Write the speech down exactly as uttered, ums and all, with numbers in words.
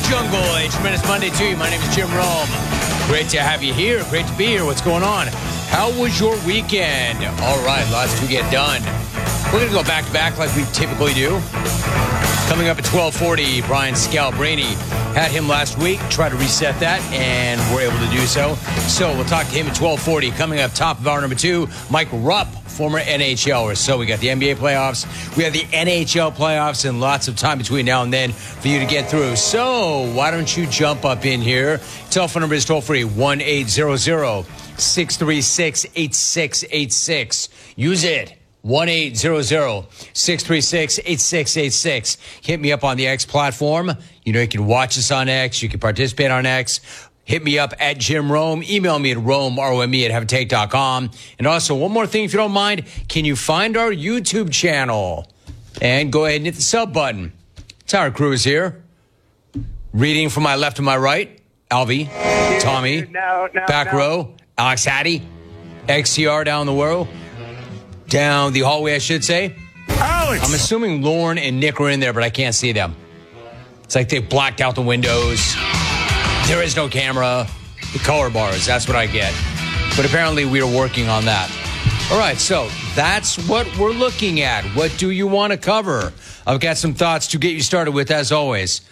jungle. A tremendous Monday to you. My name is Jim Rome. Great to have you here. Great to be here. What's going on? How was your weekend? All right, lots to get done. We're going to go back to back like we typically do. Coming up at twelve forty, Brian Scalabrine had him last week. Try to reset that, and we're able to do so. So we'll talk to him at twelve forty. Coming up top of hour number two, Mike Rupp, former N H L er. So we got the N B A playoffs, we have the N H L playoffs, and lots of time between now and then for you to get through. So why don't you jump up in here? Telephone number is toll free, one eight hundred, six three six, eight six eight six. Use it. one eight hundred, six three six, eight six eight six. Hit me up on the X platform. You know, you can watch us on X. You can participate on X. Hit me up at Jim Rome. Email me at Rome, R O M E, at have a take dot com. And also, one more thing, if you don't mind, can you find our YouTube channel? And go ahead and hit the sub button. Tower Cruz here. Reading from my left to my right, Alvy, Tommy, no, no, back no. row, Alex Hattie, X C R down the row. Down the hallway, I should say. Alex! I'm assuming Lauren and Nick are in there, but I can't see them. It's like they blacked out the windows. There is no camera. The color bars, that's what I get. But apparently we are working on that. All right, so that's what we're looking at. What do you want to cover? I've got some thoughts to get you started with, as always.